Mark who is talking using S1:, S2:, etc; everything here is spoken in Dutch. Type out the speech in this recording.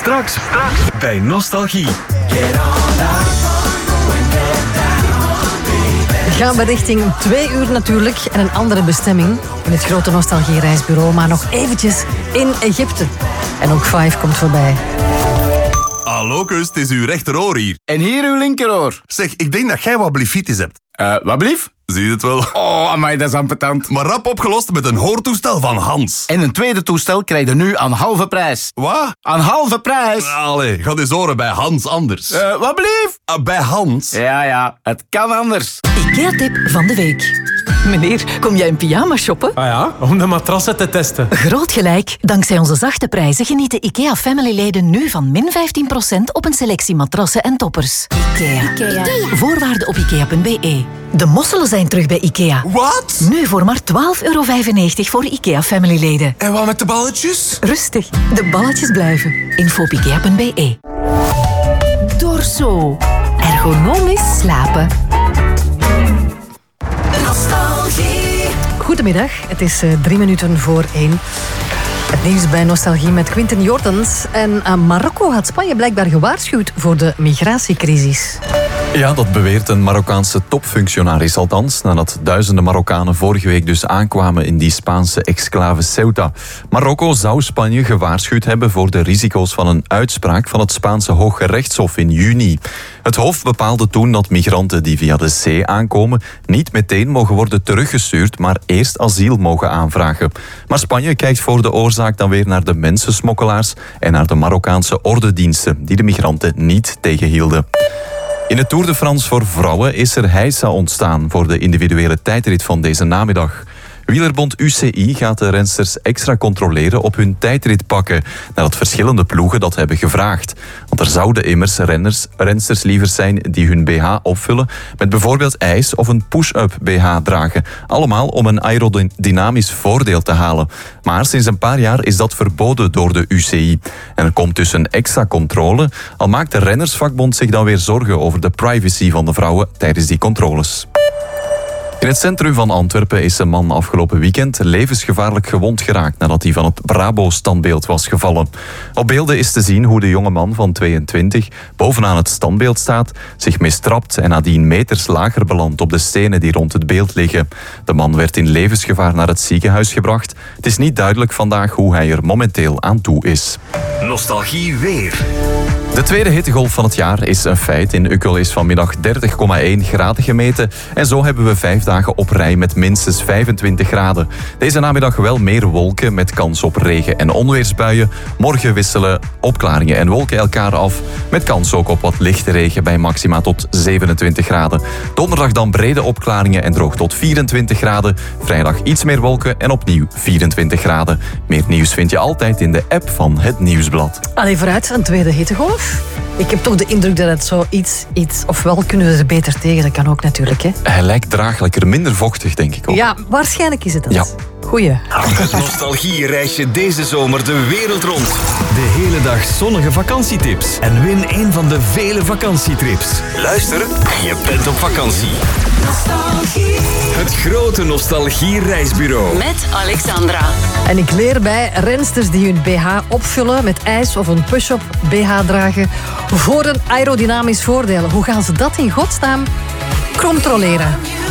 S1: Straks bij Nostalgie.
S2: Gaan we richting 2 uur natuurlijk en een andere bestemming in het grote nostalgie-reisbureau, maar nog eventjes in Egypte. En ook 5 komt voorbij.
S3: Hallo kus, het is uw rechteroor hier.
S4: En hier uw linkeroor.
S3: Zeg, ik denk dat jij wat blifitis hebt.
S4: Wat blief?
S3: Zie je het wel?
S4: Oh, amai, dat is ambetant.
S3: Maar rap opgelost met een hoortoestel van Hans.
S4: En een tweede toestel krijg je nu aan halve prijs.
S3: Wat?
S4: Aan halve prijs?
S3: Allee, ga eens horen bij Hans anders.
S4: Wat blief?
S3: Bij Hans?
S4: Ja, het kan anders.
S2: IKEA-tip van de week. Meneer, kom jij in pyjama shoppen?
S5: Ah ja, om de matrassen te testen.
S2: Groot gelijk. Dankzij onze zachte prijzen genieten IKEA Family-leden nu van min 15% op een selectie matrassen en toppers. IKEA. Voorwaarden op ikea.be. De mosselen zijn terug bij IKEA.
S3: Wat?
S2: Nu voor maar €12,95 voor IKEA Family-leden.
S3: En wat met de balletjes?
S2: Rustig, de balletjes blijven. Info op ikea.be. Dorso. Ergonomisch slapen. Goedemiddag, het is 3 minuten voor 1. Het nieuws bij Nostalgie met Quinten Jordans. En Marokko had Spanje blijkbaar gewaarschuwd voor de migratiecrisis.
S6: Ja, dat beweert een Marokkaanse topfunctionaris althans, nadat duizenden Marokkanen vorige week dus aankwamen in die Spaanse exclave Ceuta. Marokko zou Spanje gewaarschuwd hebben voor de risico's van een uitspraak van het Spaanse Hooggerechtshof in juni. Het hof bepaalde toen dat migranten die via de zee aankomen niet meteen mogen worden teruggestuurd, maar eerst asiel mogen aanvragen. Maar Spanje kijkt voor de oorzaak dan weer naar de mensensmokkelaars en naar de Marokkaanse ordediensten die de migranten niet tegenhielden. In het Tour de France voor vrouwen is er heisa ontstaan voor de individuele tijdrit van deze namiddag. Wielerbond UCI gaat de rensters extra controleren op hun tijdritpakken, nadat verschillende ploegen dat hebben gevraagd. Want er zouden immers rensters liever zijn die hun BH opvullen met bijvoorbeeld ijs of een push-up BH dragen. Allemaal om een aerodynamisch voordeel te halen. Maar sinds een paar jaar is dat verboden door de UCI. En er komt dus een extra controle, al maakt de rennersvakbond zich dan weer zorgen over de privacy van de vrouwen tijdens die controles. In het centrum van Antwerpen is een man afgelopen weekend levensgevaarlijk gewond geraakt nadat hij van het Brabo-standbeeld was gevallen. Op beelden is te zien hoe de jonge man van 22 bovenaan het standbeeld staat, zich mistrapt en nadien meters lager belandt op de stenen die rond het beeld liggen. De man werd in levensgevaar naar het ziekenhuis gebracht. Het is niet duidelijk vandaag hoe hij er momenteel aan toe is.
S1: Nostalgie weer.
S6: De tweede hittegolf van het jaar is een feit. In Ukkel is vanmiddag 30,1 graden gemeten. En zo hebben we 5 dagen op rij met minstens 25 graden. Deze namiddag wel meer wolken met kans op regen- en onweersbuien. Morgen wisselen opklaringen en wolken elkaar af. Met kans ook op wat lichte regen bij maxima tot 27 graden. Donderdag dan brede opklaringen en droog tot 24 graden. Vrijdag iets meer wolken en opnieuw 24 graden. Meer nieuws vind je altijd in de app van Het Nieuwsblad.
S2: Allee, vooruit, een tweede hittegolf. Ik heb toch de indruk dat het zo iets... Ofwel kunnen we er beter tegen, dat kan ook natuurlijk. Hè?
S6: Hij lijkt draaglijker, minder vochtig denk ik ook.
S2: Ja, waarschijnlijk is het dat.
S6: Ja.
S2: Goeie.
S1: Het Nostalgie-reisje deze zomer de wereld rond. De hele dag zonnige vakantietips. En win een van de vele vakantietrips. Luister en je bent op vakantie. Nostalgie. Het grote Nostalgie-reisbureau.
S7: Met Alexandra.
S2: En ik leer bij rensters die hun BH opvullen met ijs of een push-up BH dragen voor een aerodynamisch voordeel. Hoe gaan ze dat in godsnaam controleren?